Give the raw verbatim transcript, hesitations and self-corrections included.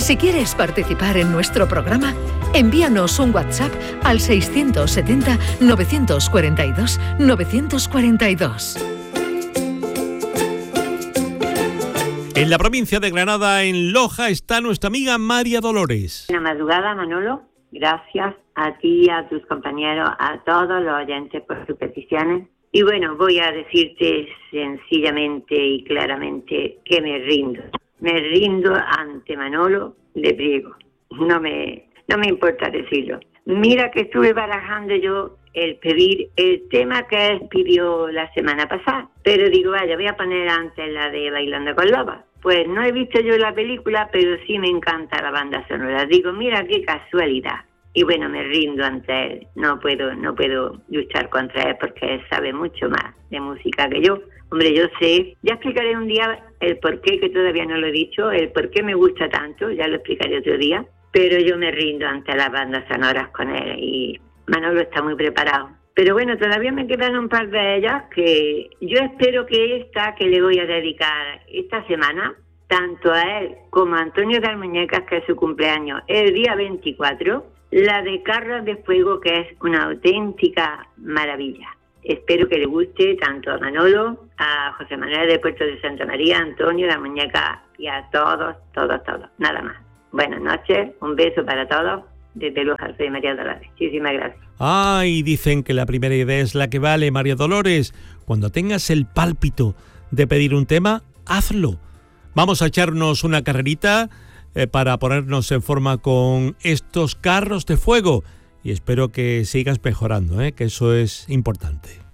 Si quieres participar en nuestro programa, envíanos un WhatsApp al seiscientos setenta, novecientos cuarenta y dos, novecientos cuarenta y dos. En la provincia de Granada, en Loja, está nuestra amiga María Dolores. Buena madrugada, Manolo. Gracias a ti, a tus compañeros, a todos los oyentes por sus peticiones. Y bueno, voy a decirte sencillamente y claramente que me rindo. Me rindo ante Manolo de Priego. No me, no me importa decirlo. Mira que estuve barajando yo el pedir el tema que él pidió la semana pasada. Pero digo, vaya, voy a poner antes la de Bailando con Lobos. Pues no he visto yo la película, pero sí me encanta la banda sonora. Digo, mira qué casualidad. Y bueno, me rindo ante él. No puedo, no puedo luchar contra él porque él sabe mucho más de música que yo. Hombre, yo sé, ya explicaré un día el por qué, que todavía no lo he dicho, el por qué me gusta tanto, ya lo explicaré otro día. Pero yo me rindo ante las bandas sonoras con él y Manolo está muy preparado. Pero bueno, todavía me quedan un par de ellas que yo espero que esta que le voy a dedicar esta semana, tanto a él como a Antonio de Almuñecas, que es su cumpleaños, el día veinticuatro, la de Carros de Fuego, que es una auténtica maravilla. Espero que le guste tanto a Manolo, a José Manuel de Puerto de Santa María, a Antonio de Almuñecas y a todos, todos, todos. Nada más. Buenas noches, un beso para todos. Desde Loja, soy María Dolores. Muchísimas gracias. Ay, dicen que la primera idea es la que vale, María Dolores. Cuando tengas el pálpito de pedir un tema, hazlo. Vamos a echarnos una carrerita eh, para ponernos en forma con estos carros de fuego. Y espero que sigas mejorando, ¿eh? Que eso es importante.